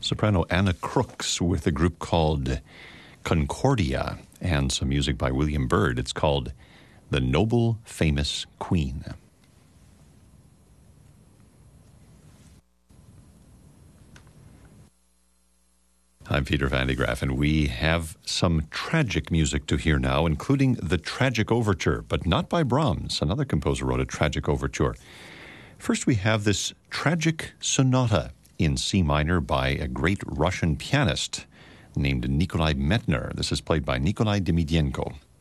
Soprano Anna Crooks with a group called Concordia and some music by William Byrd. It's called The Noble Famous Queen. I'm Peter Van de Graaff, and we have some tragic music to hear now, including the Tragic Overture, but not by Brahms. Another composer wrote a tragic overture. First, we have this Tragic Sonata in C minor by a great Russian pianist named Nikolai Medtner. This is played by Nikolai Demidenko.